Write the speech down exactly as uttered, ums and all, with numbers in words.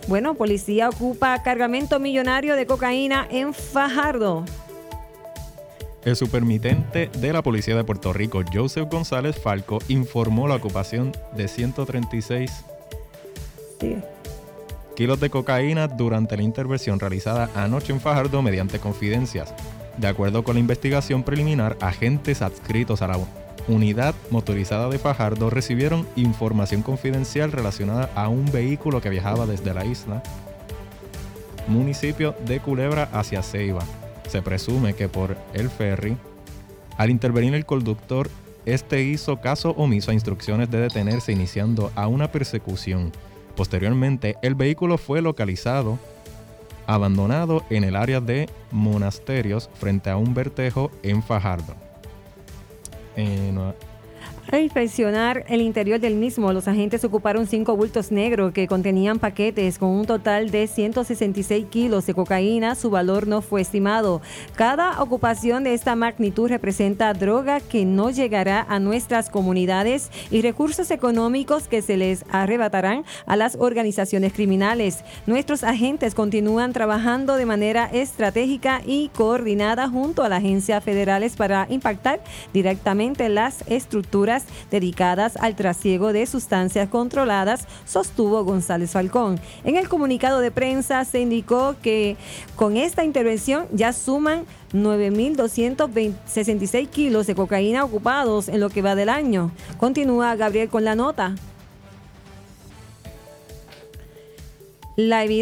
Bueno, policía ocupa cargamento millonario de cocaína en Fajardo. El superintendente de la Policía de Puerto Rico, Joseph González Falco, informó la ocupación de ciento treinta y seis Sí. kilos de cocaína durante la intervención realizada anoche en Fajardo mediante confidencias. De acuerdo con la investigación preliminar, agentes adscritos a la Unidad Motorizada de Fajardo recibieron información confidencial relacionada a un vehículo que viajaba desde la isla, municipio de Culebra, hacia Ceiba. Se presume que por el ferry, al intervenir el conductor, este hizo caso omiso a instrucciones de detenerse, iniciando a una persecución. Posteriormente, el vehículo fue localizado abandonado en el área de Monasterios frente a un vertejo en Fajardo. Eh, no, Al inspeccionar el interior del mismo, los agentes ocuparon cinco bultos negros que contenían paquetes con un total de ciento sesenta y seis kilos de cocaína. Su valor no fue estimado. Cada ocupación de esta magnitud representa droga que no llegará a nuestras comunidades y recursos económicos que se les arrebatarán a las organizaciones criminales. Nuestros agentes continúan trabajando de manera estratégica y coordinada junto a las agencias federales para impactar directamente las estructuras dedicadas al trasiego de sustancias controladas, sostuvo González Falcón. En el comunicado de prensa se indicó que con esta intervención ya suman nueve mil doscientos sesenta y seis kilos de cocaína ocupados en lo que va del año. Continúa Gabriel con la nota. La evidencia